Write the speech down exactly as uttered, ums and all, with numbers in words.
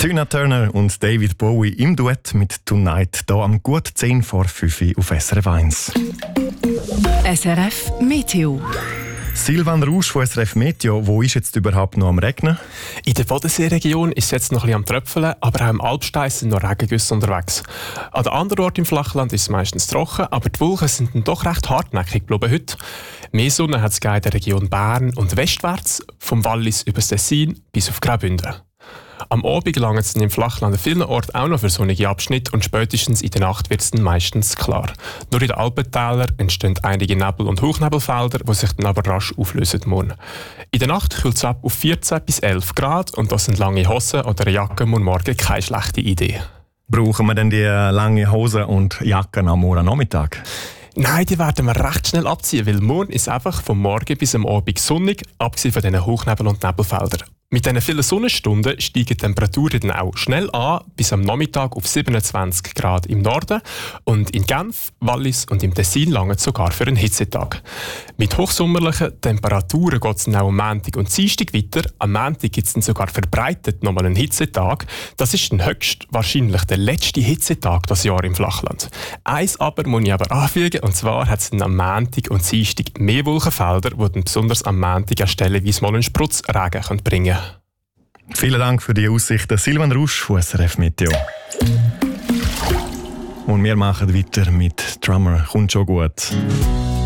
Tina Turner und David Bowie im Duett mit «Tonight» hier am gut zehn vor fünf auf S R F eins. S R F Meteo. Silvan Rausch von S R F Meteo, wo ist jetzt überhaupt noch am Regnen? In der Bodenseeregion ist es jetzt noch ein bisschen am Tröpfeln, aber auch im Alpstein sind noch Regengüsse unterwegs. An den anderen Orten im Flachland ist es meistens trocken, aber die Wolken sind dann doch recht hartnäckig geblieben heute. Mehr Sonne hat es in der Region Bern und westwärts, vom Wallis über das Tessin bis auf Graubünden. Am Abend gelangt es im Flachland an vielen Orten auch noch für sonnige Abschnitte und spätestens in der Nacht wird es dann meistens klar. Nur in den Alpentälern entstehen einige Nebel- und Hochnebelfelder, die sich dann aber rasch auflösen morgen. In der Nacht kühlt es ab auf vierzehn bis elf Grad und das sind lange Hosen oder eine Jacke morgen Morgen keine schlechte Idee. Brauchen wir denn die lange Hosen und Jacken am morgen Nachmittag? Nein, die werden wir recht schnell abziehen, weil morgen ist einfach vom Morgen bis am Abend sonnig, abgesehen von diesen Hochnebel- und Nebelfeldern. Mit diesen vielen Sonnenstunden steigen die Temperaturen dann auch schnell an, bis am Nachmittag auf siebenundzwanzig Grad im Norden und in Genf, Wallis und im Tessin lange sogar für einen Hitzetag. Mit hochsommerlichen Temperaturen geht es dann auch am Montag und Dienstag weiter. Am Montag gibt es dann sogar verbreitet nochmal einen Hitzetag. Das ist dann höchstwahrscheinlich der letzte Hitzetag das Jahr im Flachland. Eins aber muss ich aber anfügen, und zwar hat es dann am Montag und Dienstag mehr Wolkenfelder, die dann besonders am Montag stellenweise mal einen Spritzregen bringen können. Vielen Dank für die Aussichten. Silvan Rausch von S R F Meteo. Und wir machen weiter mit Drummer. Kommt schon gut.